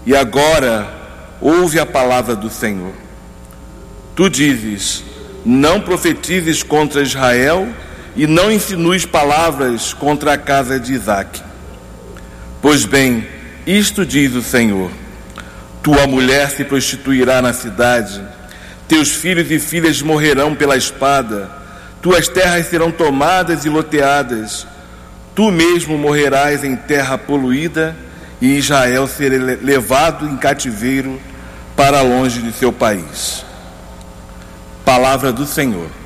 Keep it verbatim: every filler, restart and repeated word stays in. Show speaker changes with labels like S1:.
S1: E agora, ouve a palavra do Senhor. Tu dizes: não profetizes contra Israel e não insinues palavras contra a casa de Isaque. Pois bem, isto diz o Senhor: tua mulher se prostituirá na cidade, teus filhos e filhas morrerão pela espada, tuas terras serão tomadas e loteadas, tu mesmo morrerás em terra poluída, e Israel será levado em cativeiro para longe de seu país. Palavra do Senhor.